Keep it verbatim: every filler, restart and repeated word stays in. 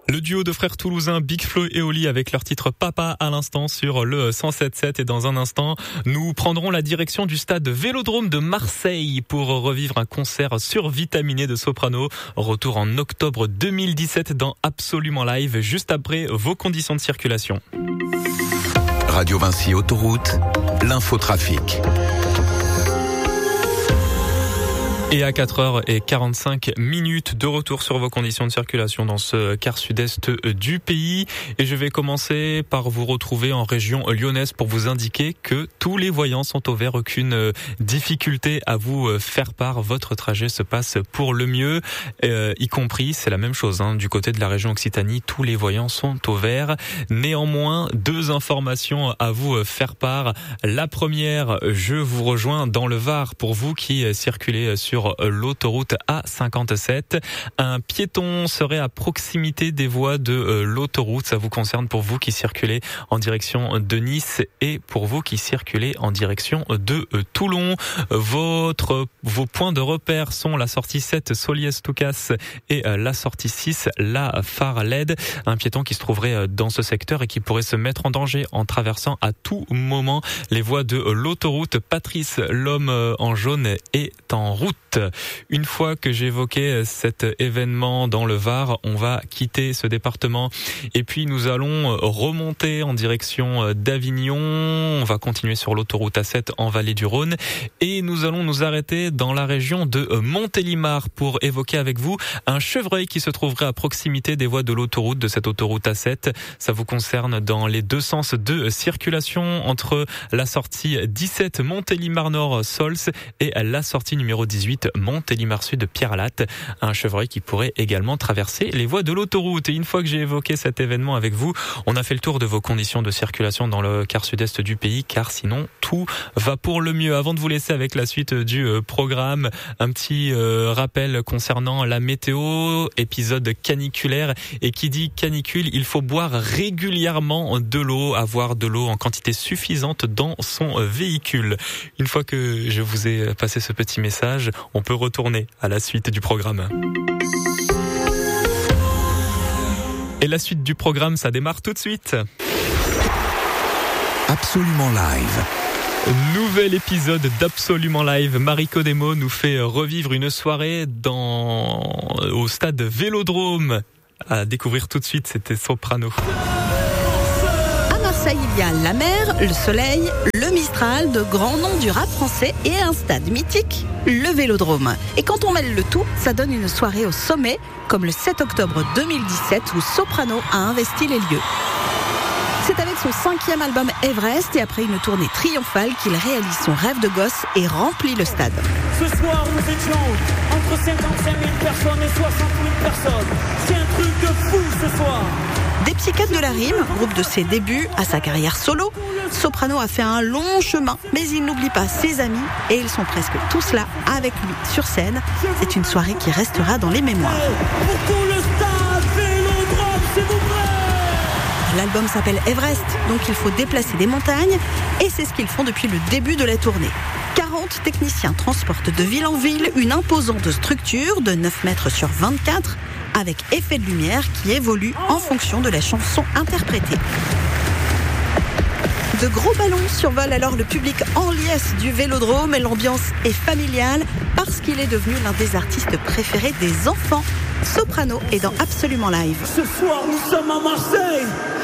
Le duo de frères toulousains Big Flo et Oli avec leur titre Papa à l'instant sur le cent sept sept. Et dans un instant, nous prendrons la direction du stade Vélodrome de Marseille pour revivre un concert survitaminé de Soprano. Retour en octobre deux mille dix-sept dans Absolument Live, juste après vos conditions de circulation. Radio Vinci Autoroute, l'infotrafic. Et à quatre heures quarante-cinq minutes de retour sur vos conditions de circulation dans ce quart sud-est du pays. Et je vais commencer par vous retrouver en région lyonnaise pour vous indiquer que tous les voyants sont au vert. Aucune difficulté à vous faire part. Votre trajet se passe pour le mieux, euh, y compris, c'est la même chose, hein, du côté de la région Occitanie, tous les voyants sont au vert. Néanmoins, deux informations à vous faire part. La première, je vous rejoins dans le Var pour vous qui circulez sur Sur l'autoroute A cinquante-sept. Un piéton serait à proximité des voies de l'autoroute. Ça vous concerne pour vous qui circulez en direction de Nice et pour vous qui circulez en direction de Toulon. Votre, vos points de repère sont la sortie sept Soliès-Toucas et la sortie six La Farlède. Un piéton qui se trouverait dans ce secteur et qui pourrait se mettre en danger en traversant à tout moment les voies de l'autoroute. Patrice, l'homme en jaune, est en route. Une fois que j'ai évoqué cet événement dans le Var, on va quitter ce département et puis nous allons remonter en direction d'Avignon. On va continuer sur l'autoroute A sept en vallée du Rhône et nous allons nous arrêter dans la région de Montélimar pour évoquer avec vous un chevreuil qui se trouverait à proximité des voies de l'autoroute, de cette autoroute A sept. Ça vous concerne dans les deux sens de circulation entre la sortie dix-sept Montélimar Nord Sols et la sortie numéro dix-huit Montélimar Sud Pierre-Latte, un chevreuil qui pourrait également traverser les voies de l'autoroute. Et une fois que j'ai évoqué cet événement avec vous, on a fait le tour de vos conditions de circulation dans le quart sud-est du pays, car sinon tout va pour le mieux. Avant de vous laisser avec la suite du programme, un petit euh, rappel concernant la météo, épisode caniculaire. Et qui dit canicule, il faut boire régulièrement de l'eau, avoir de l'eau en quantité suffisante dans son véhicule. Une fois que je vous ai passé ce petit message, on peut retourner à la suite du programme. Et la suite du programme, ça démarre tout de suite. Absolument Live. Nouvel épisode d'Absolument Live. Mariko Demo nous fait revivre une soirée dans au stade Vélodrome. À découvrir tout de suite, c'était Soprano. Il y a la mer, le soleil, le Mistral, de grands noms du rap français et un stade mythique, le Vélodrome. Et quand on mêle le tout, ça donne une soirée au sommet, comme le sept octobre deux mille dix-sept où Soprano a investi les lieux. C'est avec son cinquième album Everest et après une tournée triomphale qu'il réalise son rêve de gosse et remplit le stade. Ce soir, nous étions entre cinquante-cinq mille personnes et soixante mille personnes. C'est un truc de fou ce soir. Des Psychiatres de la Rime, groupe de ses débuts à sa carrière solo, Soprano a fait un long chemin, mais il n'oublie pas ses amis et ils sont presque tous là avec lui sur scène. C'est une soirée qui restera dans les mémoires. Pour tout le stade Vélodrome, s'il vous plaît. L'album s'appelle Everest, donc il faut déplacer des montagnes et c'est ce qu'ils font depuis le début de la tournée. quarante techniciens transportent de ville en ville une imposante structure de neuf mètres sur vingt-quatre avec effet de lumière qui évolue en fonction de la chanson interprétée. De gros ballons survolent alors le public en liesse du Vélodrome et l'ambiance est familiale parce qu'il est devenu l'un des artistes préférés des enfants. Soprano est dans Absolument Live. Ce soir, nous sommes à Marseille.